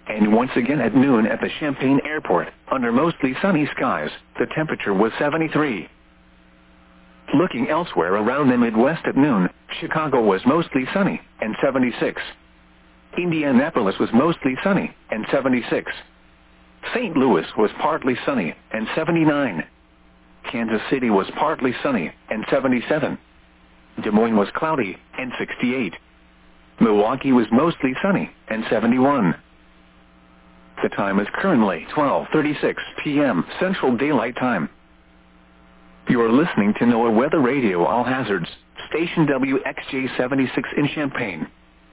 And once again at noon at the Champaign Airport, under mostly sunny skies, the temperature was 73. Looking elsewhere around the Midwest at noon, Chicago was mostly sunny, and 76. Indianapolis was mostly sunny, and 76. St. Louis was partly sunny, and 79. Kansas City was partly sunny, and 77. Des Moines was cloudy, and 68. Milwaukee was mostly sunny, and 71. The time is currently 12:36 p.m. Central Daylight Time. You are listening to NOAA Weather Radio All Hazards, station WXJ-76 in Champaign.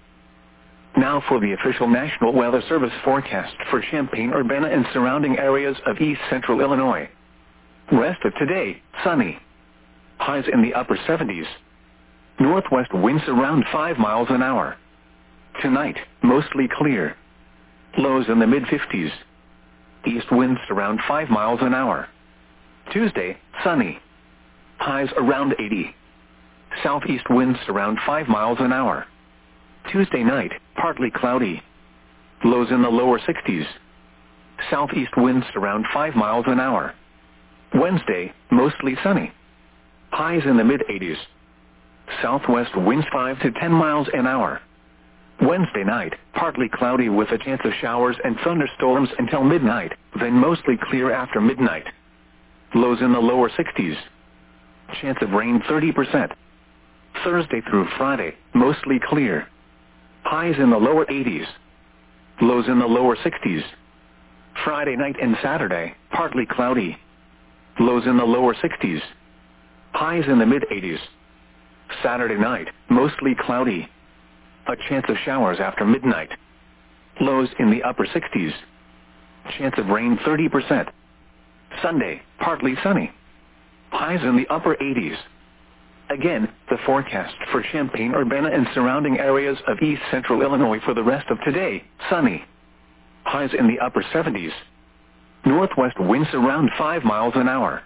Now for the official National Weather Service forecast for Champaign-Urbana and surrounding areas of east central Illinois. Rest of today, sunny. Highs in the upper 70s. Northwest winds around 5 miles an hour. Tonight, mostly clear. Lows in the mid-50s. East winds around 5 miles an hour. Tuesday, sunny. Highs around 80. Southeast winds around 5 miles an hour. Tuesday night, partly cloudy. Lows in the lower 60s. Southeast winds around 5 miles an hour. Wednesday, mostly sunny. Highs in the mid-80s. Southwest winds 5 to 10 miles an hour. Wednesday night, partly cloudy with a chance of showers and thunderstorms until midnight, then mostly clear after midnight. Lows in the lower 60s. Chance of rain 30%. Thursday through Friday, mostly clear. Highs in the lower 80s. Lows in the lower 60s. Friday night and Saturday, partly cloudy. Lows in the lower 60s. Highs in the mid-80s. Saturday night, mostly cloudy. A chance of showers after midnight. Lows in the upper 60s. Chance of rain 30%. Sunday, partly sunny. Highs in the upper 80s. Again, the forecast for Champaign-Urbana and surrounding areas of east central Illinois for the rest of today, sunny. Highs in the upper 70s. Northwest winds around 5 miles an hour.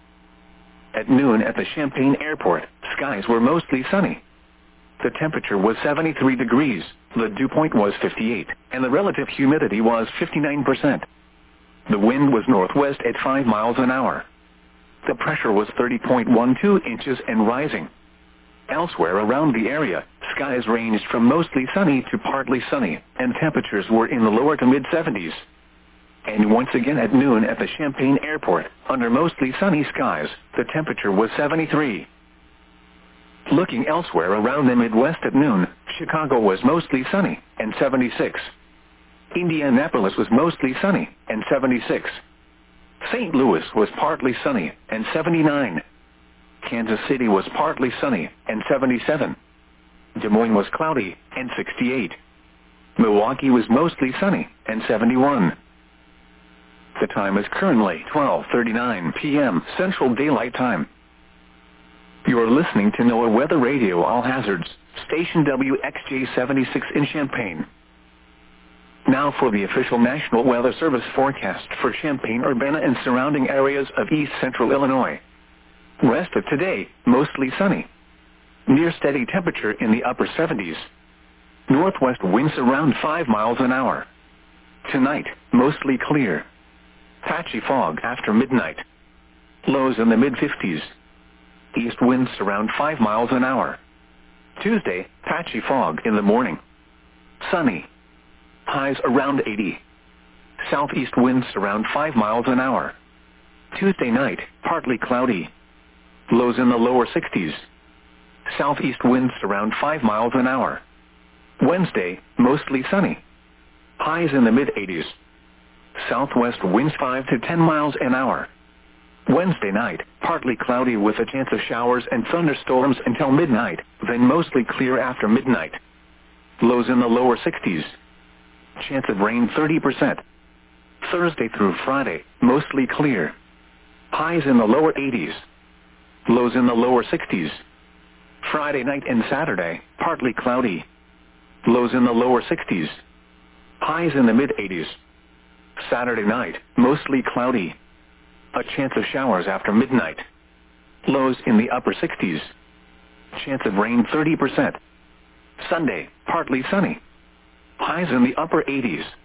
At noon at the Champaign Airport, skies were mostly sunny. The temperature was 73 degrees, the dew point was 58, and the relative humidity was 59%. The wind was northwest at 5 miles an hour. The pressure was 30.12 inches and rising. Elsewhere around the area, skies ranged from mostly sunny to partly sunny, and temperatures were in the lower to mid-70s. And once again at noon at the Champaign Airport, under mostly sunny skies, the temperature was 73. Looking elsewhere around the Midwest at noon, Chicago was mostly sunny, and 76. Indianapolis was mostly sunny, and 76. St. Louis was partly sunny, and 79. Kansas City was partly sunny, and 77. Des Moines was cloudy, and 68. Milwaukee was mostly sunny, and 71. The time is currently 12:39 p.m. Central Daylight Time. You are listening to NOAA Weather Radio All Hazards, station WXJ-76 in Champaign. Now for the official National Weather Service forecast for Champaign-Urbana and surrounding areas of east central Illinois. Rest of today, mostly sunny. Near steady temperature in the upper 70s. Northwest winds around 5 miles an hour. Tonight, mostly clear. Patchy fog after midnight. Lows in the mid-50s. East winds around 5 miles an hour. Tuesday, patchy fog in the morning. Sunny. Highs around 80. Southeast winds around 5 miles an hour. Tuesday night, partly cloudy. Lows in the lower 60s. Southeast winds around 5 miles an hour. Wednesday, mostly sunny. Highs in the mid-80s. Southwest winds 5 to 10 miles an hour. Wednesday night, partly cloudy with a chance of showers and thunderstorms until midnight, then mostly clear after midnight. Lows in the lower 60s. Chance of rain 30%. Thursday through Friday, mostly clear. Highs in the lower 80s. Lows in the lower 60s. Friday night and Saturday, partly cloudy. Lows in the lower 60s. Highs in the mid-80s. Saturday night, mostly cloudy. A chance of showers after midnight. Lows in the upper 60s. Chance of rain 30%. Sunday, partly sunny. Highs in the upper 80s.